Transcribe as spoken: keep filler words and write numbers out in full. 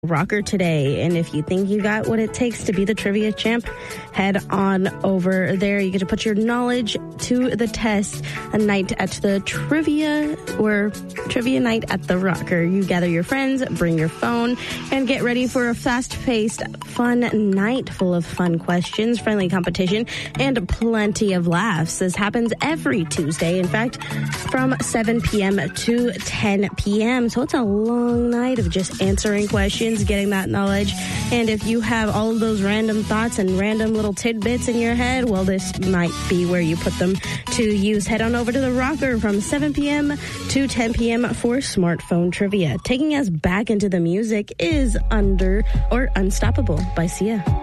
Rocker today, and if you think you got what it takes to be the trivia champ, head on over there. You get to put your knowledge to the test a night at the trivia or trivia night at the Rocker. You gather your friends, bring your phone, and get ready for a fast-paced, fun night full of fun questions, friendly competition, and plenty of laughs. This happens every Tuesday, in fact, from seven p.m. to ten p.m. So it's a long night of just answering questions, getting that knowledge. And if you have all of those random thoughts and random little tidbits in your head, well, this might be where you put them to use. Head on over to the Rocker from seven p.m. to ten p.m. for smartphone trivia. Taking us back into the music is Under or Unstoppable by Sia.